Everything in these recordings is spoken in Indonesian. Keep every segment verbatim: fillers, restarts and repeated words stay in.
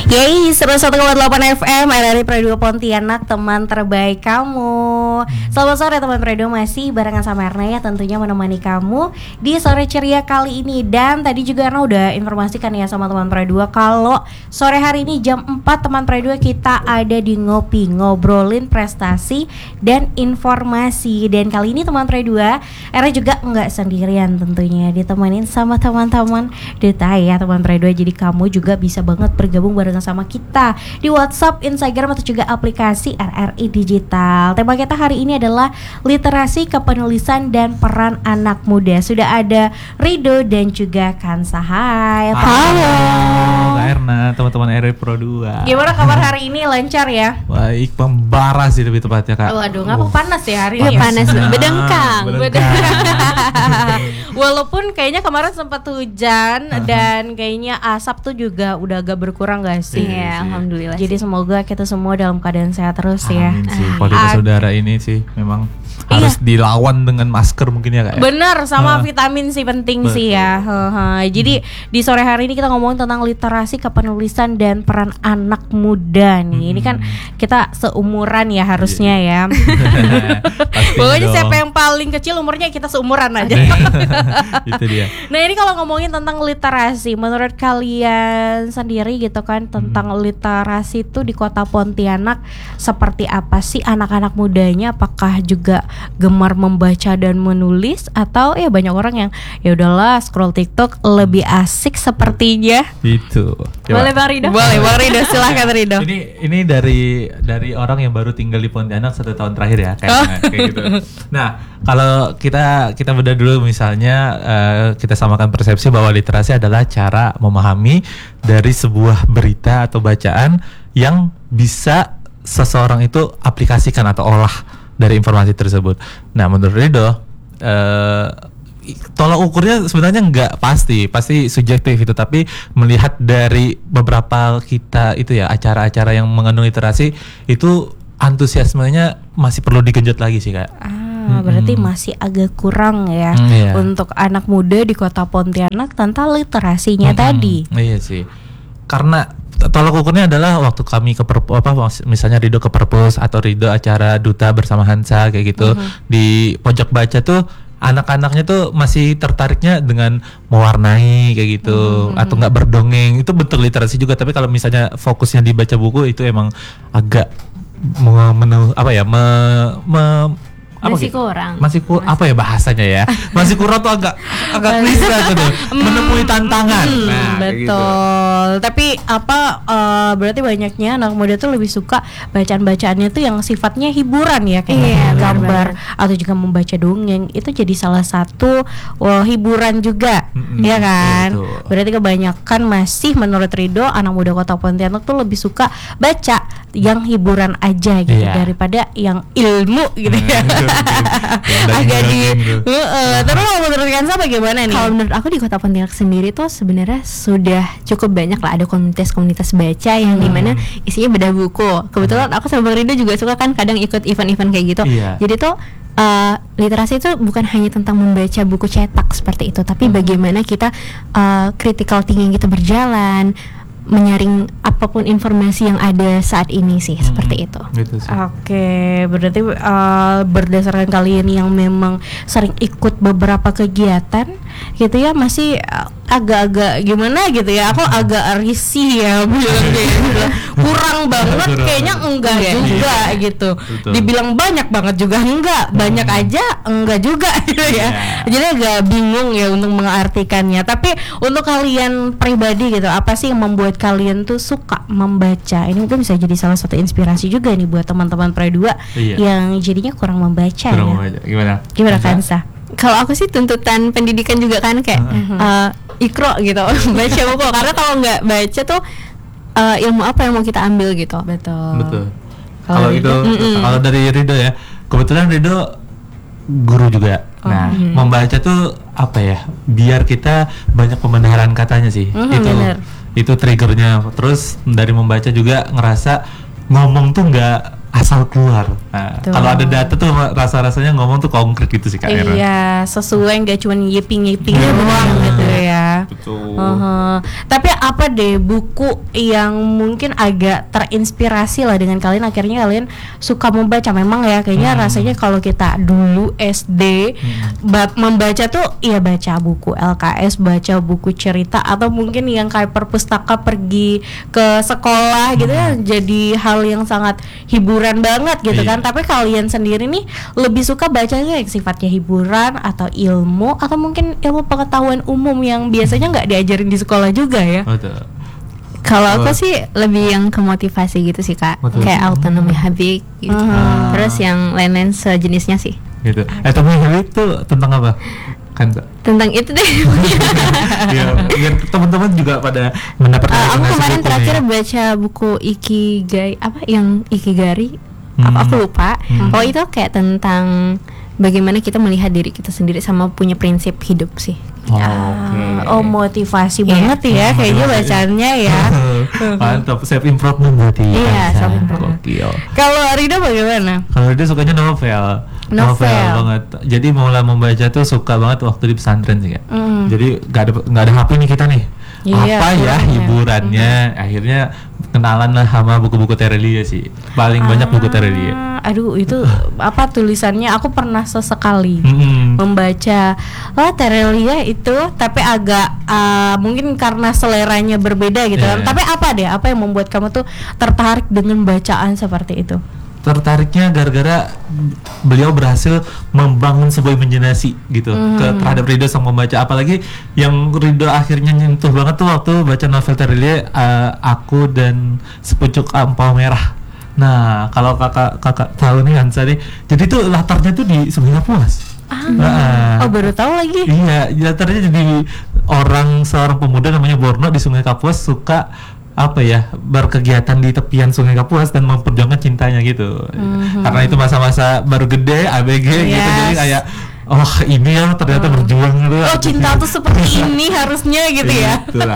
Yeay, seratus satu koma delapan F M R R I Pradio Pontianak, teman terbaik kamu. Selamat sore teman Pradio, masih barengan sama Erna ya, tentunya menemani kamu di sore ceria kali ini. Dan tadi juga Erna udah informasikan ya sama teman Pradio kalau sore hari ini jam empat teman Pradio kita ada di Ngopi, ngobrolin prestasi dan informasi. Dan kali ini teman Pradio, Erna juga nggak sendirian tentunya, ditemenin sama teman-teman Duta ya teman Pradio. Jadi kamu juga bisa banget bergabung bareng sama kita di WhatsApp, Instagram atau juga aplikasi R R I Digital. Tema kita hari ini adalah literasi, kepenulisan dan peran anak muda. Sudah ada Rido dan juga Kansa. Hai. Halo. Kak Erna, teman-teman R R I Pro dua. Gimana kabar hari ini? Lancar ya? Baik, membara sih lebih tepatnya Kak. Waduh, ngapa oh. panas ya hari ini? Ya, panas, nah, bedengkang. bedengkang. Walaupun kayaknya kemarin sempat hujan uh-huh. dan kayaknya asap tuh juga udah agak berkurang gak sih? Iya, alhamdulillah. Jadi sih. Semoga kita semua dalam keadaan sehat terus ya. Amin sih. Kualitas Ag- udara ini sih memang iya. harus dilawan dengan masker mungkin ya Kak. Bener, sama uh. vitamin sih penting Betul. sih ya. Hehe. Jadi di sore hari ini kita ngomongin tentang literasi, kepenulisan dan peran anak muda nih. Hmm. Ini kan kita seumuran ya harusnya ya. Pokoknya siapa yang paling kecil umurnya kita seumuran aja. Itu dia. Nah ini kalau ngomongin tentang literasi, menurut kalian sendiri gitu kan, tentang hmm. literasi itu di kota Pontianak seperti apa sih anak-anak mudanya? Apakah juga gemar membaca dan menulis, atau ya banyak orang yang ya udahlah scroll TikTok lebih asik sepertinya? Itu. Boleh Bang Rido? Boleh Bang Rido, silahkan Rido. Ini ini dari dari orang yang baru tinggal di Pontianak satu tahun terakhir ya kayak, oh. kayak gitu. Nah kalau kita kita beda dulu misalnya uh, kita samakan persepsi bahwa literasi adalah cara memahami dari sebuah berita atau bacaan yang bisa seseorang itu aplikasikan atau olah dari informasi tersebut. Nah menurut Rido, uh, tolak ukurnya sebenarnya nggak pasti, pasti subjektif itu. Tapi melihat dari beberapa kita itu ya acara-acara yang mengandung literasi itu antusiasmenya masih perlu digenjot lagi sih Kak. Ah, berarti hmm. masih agak kurang ya hmm, iya. untuk anak muda di kota Pontianak tentang literasinya hmm, tadi. Iya sih. Karena tolak ukurnya adalah waktu kami ke perp- apa misalnya Rido ke perpus atau Rido acara duta bersama Hansa kayak gitu uh-huh. di pojok baca tuh anak-anaknya tuh masih tertariknya dengan mewarnai kayak gitu uh-huh. atau nggak berdongeng, itu bentuk literasi juga. Tapi kalau misalnya fokusnya di baca buku itu emang agak menu apa ya me, me apa masih gitu? kurang masih ku, apa ya bahasanya ya masih kurang tuh agak agak klise gitu menemui tantangan. Hmm, nah, betul gitu. Tapi apa uh, berarti banyaknya anak muda tuh lebih suka bacaan-bacaannya tuh yang sifatnya hiburan ya, kayak iya, gambar bener-bener. Atau juga membaca dongeng, itu jadi salah satu wah, hiburan juga mm-hmm. ya kan. Betul. Berarti kebanyakan masih menurut Rido anak muda kota Pontianak tuh lebih suka baca yang hiburan aja gitu yeah. daripada yang ilmu gitu ya. Agak di uh, terus menurut Kansa bagaimana nih? Kalau menurut aku di kota Pontianak sendiri tuh sebenarnya sudah cukup banyak lah, ada komunitas-komunitas baca yang hmm. dimana isinya beda buku. Kebetulan aku sama Bang Rido juga suka kan kadang ikut event-event kayak gitu. Iya. Jadi tuh uh, literasi itu bukan hanya tentang membaca buku cetak seperti itu, tapi hmm. bagaimana kita uh, critical thinking kita berjalan, menyaring apapun informasi yang ada saat ini sih, hmm, seperti itu. Gitu sih. Oke, berarti uh, berdasarkan kalian yang memang sering ikut beberapa kegiatan gitu ya, masih uh, agak-agak gimana gitu ya. Aku agak risih ya bilang kayak gitu. Kurang banget kayaknya enggak okay. juga gitu. Betul. Dibilang banyak banget juga enggak, banyak hmm. aja enggak juga gitu ya. Yeah. Jadi agak bingung ya untuk mengartikannya. Tapi untuk kalian pribadi gitu, apa sih yang membuat kalian tuh suka membaca? Ini mungkin bisa jadi salah satu inspirasi juga nih buat teman-teman Pre dua iya. yang jadinya kurang membaca. Kurang ya. Membaca. Gimana? Gimana Kansa? Kalau aku sih tuntutan pendidikan juga kan kayak uh-huh. uh, ikro gitu, baca buku. Karena kalau nggak baca tuh uh, ilmu apa yang mau kita ambil gitu. Betul. Betul. Kalau itu, kalau dari Rido ya, kebetulan Rido guru juga. Oh, nah, hmm. membaca tuh apa ya? Biar kita banyak pembenaran katanya sih. Uh-huh, itu bener. Itu triggernya. Terus dari membaca juga ngerasa ngomong tuh nggak asal keluar. Nah, kalau ada data tuh rasa-rasanya ngomong tuh konkret gitu sih Kak Era. Iya, sesuai, nggak cuma nyipping-nyipping doang gitu ya. Betul. Uh-huh. Tapi apa deh buku yang mungkin agak terinspirasi lah dengan kalian, akhirnya kalian suka membaca? Memang ya kayaknya hmm. rasanya kalau kita dulu S D hmm. ba- membaca tuh ya baca buku L K S, baca buku cerita, atau mungkin yang kayak perpustaka pergi ke sekolah gitu ya, hmm. jadi hal yang sangat hiburan banget gitu kan. Tapi kalian sendiri nih lebih suka bacanya yang sifatnya hiburan atau ilmu, atau mungkin ilmu pengetahuan umum yang biasanya nggak diajarin di sekolah juga ya? Betul. Kalau aku sih lebih yang ke motivasi gitu sih Kak. Betul. Kayak autonomy habit gitu. Uh-huh. Terus yang lain-lain sejenisnya sih. Gitu. Autonomy habit tuh tentang apa? Kan tentang itu deh. Ya, biar teman-teman juga pada mendapatkan. Uh, aku kemarin terakhir ya. baca buku Ikigai, apa yang Ikigari, hmm. apa aku lupa. Hmm. Oh itu kayak tentang bagaimana kita melihat diri kita sendiri sama punya prinsip hidup sih. Oh, okay. oh motivasi yeah. banget ya kayaknya bacaannya ya. Mantap, self improvement berarti. Iya, self improvement. Kalau Rida bagaimana? Kalau Rida sukanya novel. Novel. Novel banget. Jadi mulai membaca tuh suka banget waktu di pesantren sih ya. Mm. Jadi nggak ada nggak ada H P nih kita nih. Iya, apa ya hiburannya? Mm-hmm. Akhirnya kenalan lah sama buku-buku Terelia sih. Paling ah, banyak buku Terelia. Aduh itu apa tulisannya? Aku pernah sesekali mm-hmm. membaca oh Terelia itu, tapi agak uh, mungkin karena seleranya berbeda gitu yeah. kan. Tapi apa deh? Apa yang membuat kamu tuh tertarik dengan bacaan seperti itu? Tertariknya gara-gara beliau berhasil membangun sebuah imajinasi gitu hmm. ke terhadap Ridho sang pembaca. Apalagi yang Ridho akhirnya nyentuh banget tuh waktu baca novel Terelia, uh, Aku dan Sepucuk Ampau Merah. Nah kalau kakak kakak tahu nih Hansa nih, jadi tuh latarnya tuh di Sungai Kapuas. Ah, nah, oh baru tahu lagi. Iya, latarnya jadi orang seorang pemuda namanya Borno di Sungai Kapuas suka apa ya berkegiatan di tepian Sungai Kapuas dan memperjuangkan cintanya gitu. Mm-hmm. Karena itu masa-masa baru gede A B G yes. gitu, jadi kayak oh ini ya ternyata mm. berjuang gitu. Oh cinta tuh seperti ini harusnya gitu ya. Itulah.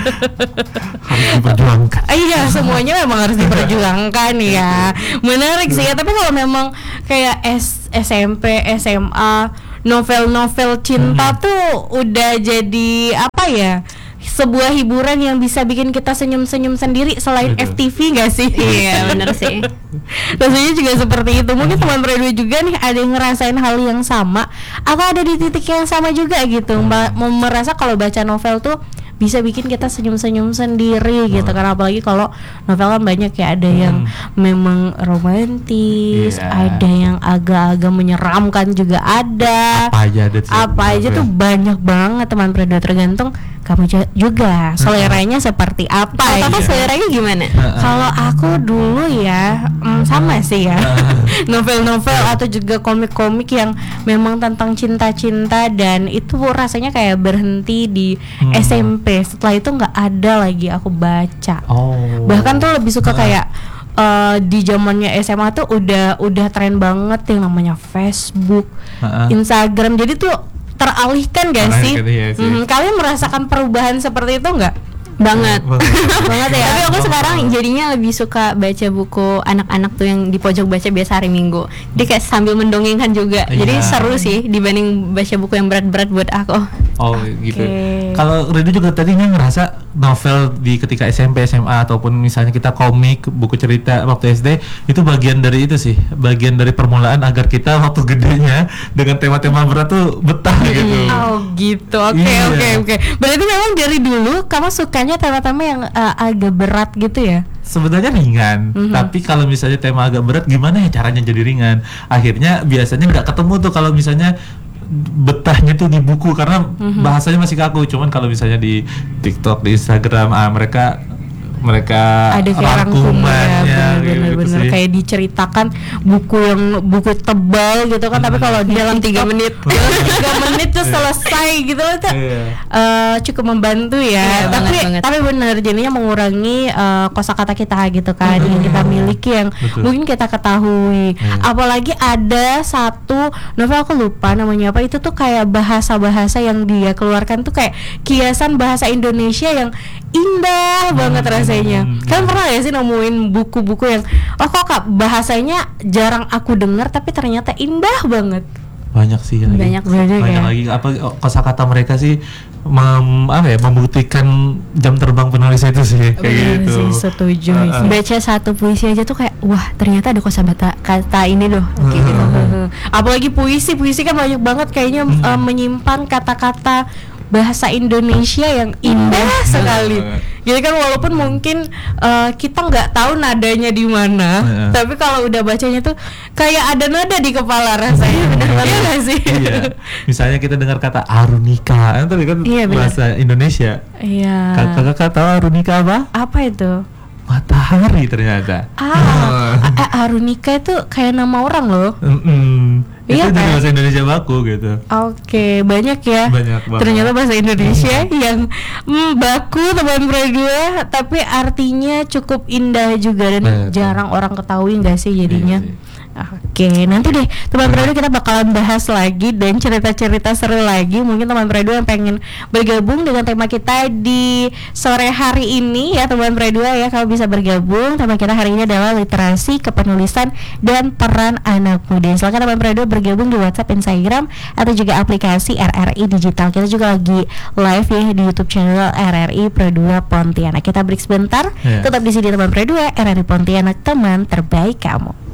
Harus diperjuangkan. Iya semuanya memang harus diperjuangkan ya. Menarik sih ya. Tapi kalau memang kayak S- SMP, S M A, novel-novel cinta mm. tuh udah jadi apa ya? Sebuah hiburan yang bisa bikin kita senyum-senyum sendiri selain Betul. F T V nggak sih? Iya benar sih. Rasanya juga seperti itu. Mungkin teman Predo juga nih ada yang ngerasain hal yang sama atau ada di titik yang sama juga gitu. Mbak merasa kalau baca novel tuh bisa bikin kita senyum-senyum sendiri gitu. Oh. Karena apalagi kalau novel kan banyak ya, ada hmm. yang memang romantis, yeah. ada yang agak-agak menyeramkan juga ada. Apa aja ada Apa aja tuh banyak banget teman Predo, tergantung kamu juga seleranya uh-huh. seperti apa ya. Kakak seleranya gimana? Uh-huh. Kalau aku dulu ya mm, sama sih ya uh-huh. novel-novel atau juga komik-komik yang memang tentang cinta-cinta, dan itu rasanya kayak berhenti di hmm. S M P. Setelah itu nggak ada lagi aku baca. Oh. Bahkan tuh lebih suka uh-huh. kayak uh, di zamannya S M A tuh udah udah tren banget yang namanya Facebook, uh-huh. Instagram. Jadi tuh teralihkan gak Arah sih? Ya, sih. Hmm, kalian merasakan perubahan seperti itu nggak? Banget. Banget ya. Tapi aku sekarang jadinya lebih suka baca buku anak-anak tuh yang di pojok baca biasa hari Minggu. Dia kayak sambil mendongengkan juga. Iya. Jadi seru sih dibanding baca buku yang berat-berat buat aku. Oh gitu. Okay. Kalau Ridho juga tadinya ngerasa novel di ketika S M P, S M A ataupun misalnya kita komik, buku cerita waktu S D itu bagian dari itu sih, bagian dari permulaan agar kita waktu gedenya dengan tema-tema berat tuh betah gitu. Oh gitu. Oke okay, oke okay, oke. Okay. Berarti memang dari dulu kamu sukanya tema-tema yang uh, agak berat gitu ya? Sebenarnya ringan, mm-hmm. tapi kalau misalnya tema agak berat, gimana ya caranya jadi ringan? Akhirnya biasanya nggak ketemu tuh kalau misalnya betahnya tuh di buku karena mm-hmm. bahasanya masih kaku. Cuman kalau misalnya di TikTok, di Instagram, ah, mereka mereka ada kayak rangkumannya, bener-bener gitu kayak diceritakan buku yang buku tebal gitu kan, hmm. tapi kalau di dalam tiga menit dalam tiga menit tuh selesai gitu loh tuh yeah. uh, cukup membantu ya, yeah, tapi banget, tapi bener jadinya mengurangi uh, kosakata kita gitu kan, hmm. yang kita miliki yang Betul. mungkin kita ketahui, yeah. apalagi ada satu novel aku lupa namanya apa, itu tuh kayak bahasa-bahasa yang dia keluarkan tuh kayak kiasan bahasa Indonesia yang indah hmm. banget rasanya. Hmm. Kalian pernah ya sih nemuin buku-buku yang oh kok Kak bahasanya jarang aku dengar tapi ternyata indah banget. Banyak sih lagi. Banyak banget Banyak ya. lagi apa kosakata mereka sih mem, apa ya membuktikan jam terbang penulis itu sih kayak Bener gitu. sih, setuju. Uh, uh. Baca satu puisi aja tuh kayak wah ternyata ada kosakata kata ini loh kayak gitu. Apalagi puisi, puisi kan banyak banget kayaknya Hmm. uh, menyimpan kata-kata bahasa Indonesia yang indah sekali. Jadi kan walaupun mungkin uh, kita nggak tahu nadanya di mana, Heeh. tapi kalau udah bacanya tuh kayak ada nada di kepala rasanya. Benar nggak sih? Iya. Misalnya kita dengar kata arunika, kan tapi kan Iya, benar. bahasa Indonesia. Iya. Kakak-kakak tahu arunika apa? Apa itu? Matahari ternyata. Ah, a- Arunika itu kayak nama orang loh. Mm-mm. Iya Itu dari kan? bahasa Indonesia baku gitu. Oke, banyak ya. Banyak banget. Ternyata bahasa Indonesia yang mm, baku teman berdua, tapi artinya cukup indah juga dan Betul. jarang orang ketahui nggak sih jadinya. Iya sih. Oke, nanti deh teman berdua kita bakalan bahas lagi dan cerita-cerita seru lagi. Mungkin teman berdua yang pengen bergabung dengan tema kita di sore hari ini ya teman berdua ya, kalau bisa bergabung. Tema kita hari ini adalah literasi, kepenulisan dan peran anak muda. Silakan teman berdua bergabung di WhatsApp, Instagram atau juga aplikasi R R I Digital. Kita juga lagi live ya di YouTube channel R R I Pro dua Pontianak. Kita break sebentar. Yes. Tetap di sini teman berdua, R R I Pontianak, teman terbaik kamu.